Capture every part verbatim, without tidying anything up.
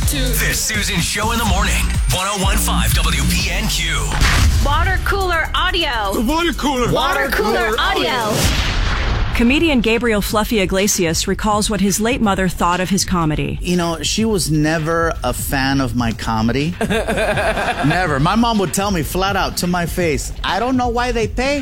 two. The Susan Show in the morning. one oh one point five W P N Q. Water cooler audio. Water cooler. Water cooler audio. Comedian Gabriel Fluffy Iglesias recalls what his late mother thought of his comedy. You know, she was never a fan of my comedy. Never. My mom would tell me flat out to my face, I don't know why they pay.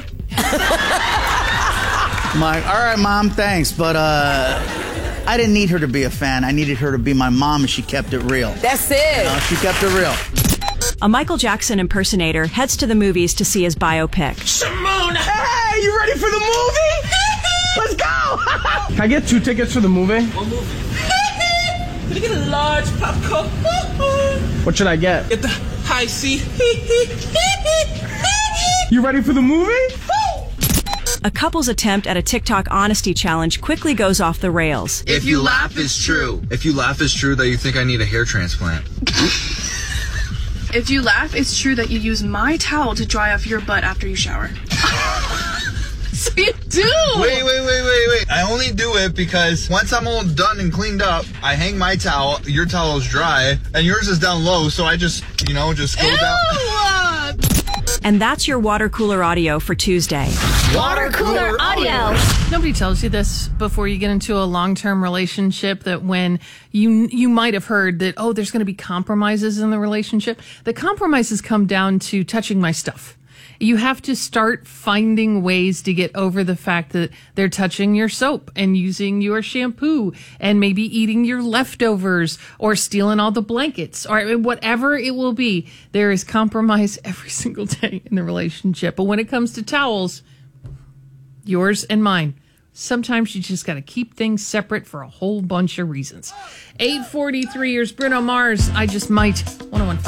I'm like, all right, Mom, thanks. But uh, I didn't need her to be a fan. I needed her to be my mom, and she kept it real. That's it. You know, she kept it real. A Michael Jackson impersonator heads to the movies to see his biopic. Simone, hey, you ready for the movie? Let's go! Can I get two tickets for the movie? What movie? Can you get a large popcorn? What should I get? Get the high C. You ready for the movie? A couple's attempt at a TikTok honesty challenge quickly goes off the rails. If you laugh, it's true. If you laugh, it's true that you think I need a hair transplant. If you laugh, it's true that you use my towel to dry off your butt after you shower. So you do! Wait, wait, wait, wait, wait. I only do it because once I'm all done and cleaned up, I hang my towel, your towel is dry, and yours is down low, so I just, you know, just go Ew! down. And that's your water cooler audio for Tuesday. Water cooler audio. Nobody tells you this before you get into a long-term relationship, that when you you might have heard that, oh, there's going to be compromises in the relationship. The compromises come down to touching my stuff. You have to start finding ways to get over the fact that they're touching your soap and using your shampoo and maybe eating your leftovers or stealing all the blankets or whatever it will be. There is compromise every single day in the relationship. But when it comes to towels, yours and mine, sometimes you just got to keep things separate for a whole bunch of reasons. eight forty-three, here's Bruno Mars. I Just Might. one oh one point five